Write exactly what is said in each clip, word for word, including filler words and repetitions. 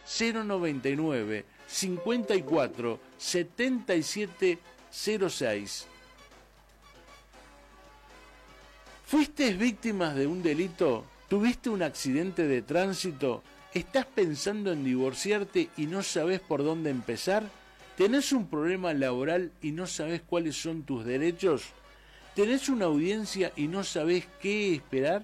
cero noventa y nueve, cincuenta y cuatro, setenta y siete cero seis. ¿Fuiste víctima de un delito? ¿Tuviste un accidente de tránsito? ¿Estás pensando en divorciarte y no sabes por dónde empezar? ¿Tenés un problema laboral y no sabes cuáles son tus derechos? ¿Tenés una audiencia y no sabés qué esperar?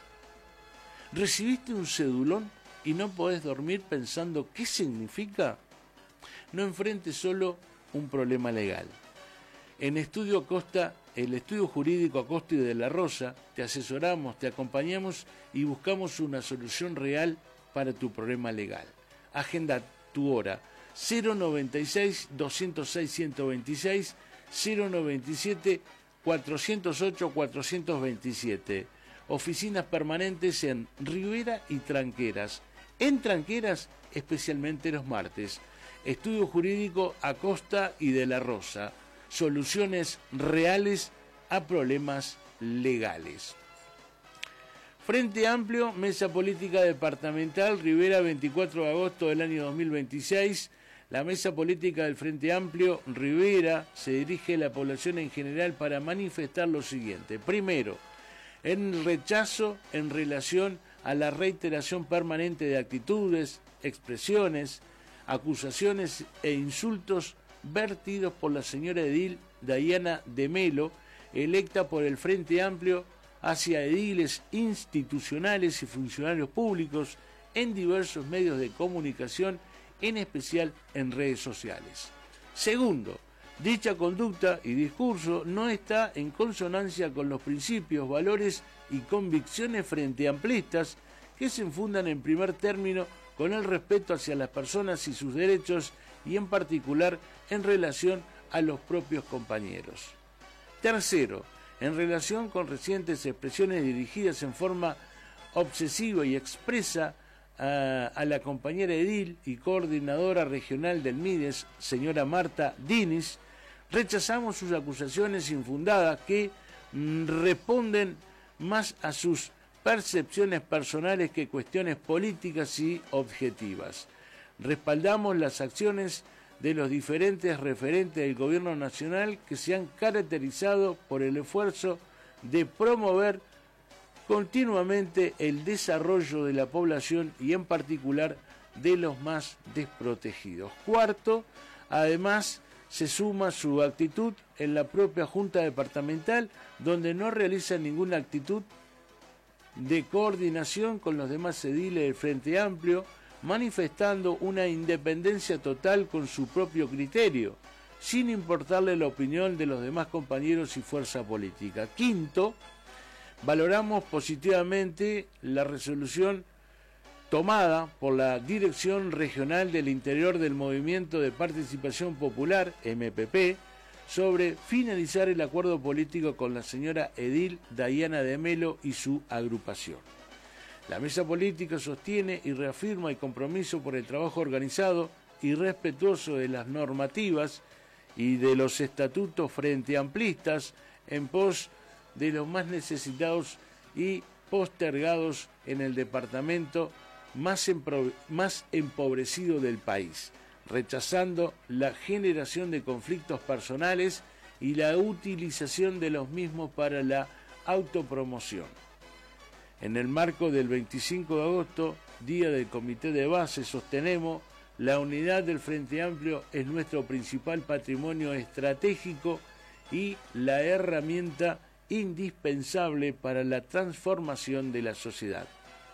¿Recibiste un cedulón y no podés dormir pensando qué significa? No enfrentes solo un problema legal. En Estudio Acosta, el estudio jurídico Acosta y de la Rosa, te asesoramos, te acompañamos y buscamos una solución real para tu problema legal. Agenda tu hora cero noventa y seis, doscientos seis, ciento veintiséis, cero noventa y siete, cuatrocientos ocho, cuatrocientos veintisiete. Oficinas permanentes en Rivera y Tranqueras. En Tranqueras, especialmente los martes. Estudio jurídico Acosta y de la Rosa. Soluciones reales a problemas legales. Frente Amplio, Mesa Política Departamental, Rivera, veinticuatro de agosto del año dos mil veintiséis. La Mesa Política del Frente Amplio, Rivera, se dirige a la población en general para manifestar lo siguiente. Primero, en rechazo en relación a la reiteración permanente de actitudes, expresiones, acusaciones e insultos vertidos por la señora edil Dayana de Melo, electa por el Frente Amplio, hacia ediles institucionales y funcionarios públicos en diversos medios de comunicación, en especial en redes sociales. Segundo, dicha conducta y discurso no está en consonancia con los principios, valores y convicciones frente amplistas que se fundan en primer término con el respeto hacia las personas y sus derechos y en particular en relación a los propios compañeros. Tercero, en relación con recientes expresiones dirigidas en forma obsesiva y expresa a, a la compañera edil y coordinadora regional del MIDES, señora Marta Diniz, rechazamos sus acusaciones infundadas que mm, responden más a sus percepciones personales que cuestiones políticas y objetivas. Respaldamos las acciones de los diferentes referentes del gobierno nacional que se han caracterizado por el esfuerzo de promover continuamente el desarrollo de la población y en particular de los más desprotegidos. Cuarto, además se suma su actitud en la propia Junta Departamental, donde no realiza ninguna actitud de coordinación con los demás ediles del Frente Amplio, manifestando una independencia total con su propio criterio, sin importarle la opinión de los demás compañeros y fuerza política. Quinto, valoramos positivamente la resolución tomada por la Dirección Regional del Interior del Movimiento de Participación Popular, M P P, sobre finalizar el acuerdo político con la señora edil Dayana de Melo y su agrupación. La mesa política sostiene y reafirma el compromiso por el trabajo organizado y respetuoso de las normativas y de los estatutos frente amplistas en pos de los más necesitados y postergados en el departamento más, empro- más empobrecido del país, rechazando la generación de conflictos personales y la utilización de los mismos para la autopromoción. En el marco del veinticinco de agosto, Día del Comité de Base, sostenemos la unidad del Frente Amplio es nuestro principal patrimonio estratégico y la herramienta indispensable para la transformación de la sociedad.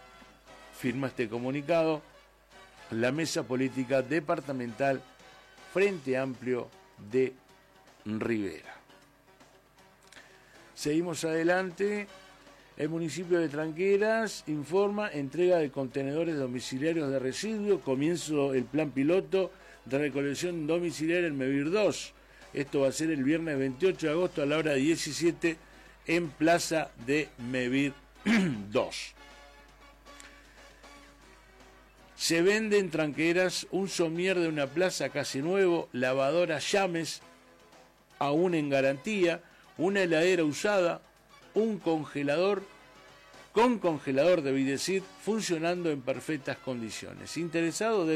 Firma este comunicado la Mesa Política Departamental Frente Amplio de Rivera. Seguimos adelante. El municipio de Tranqueras informa entrega de contenedores domiciliarios de residuos. Comienzo el plan piloto de recolección domiciliaria en Mevir dos. Esto va a ser el viernes veintiocho de agosto a la hora diecisiete en Plaza de Mevir dos. Se vende en Tranqueras un somier de una plaza casi nuevo, lavadora Llames, aún en garantía, una heladera usada, un congelador, con congelador debí decir, funcionando en perfectas condiciones. Interesado de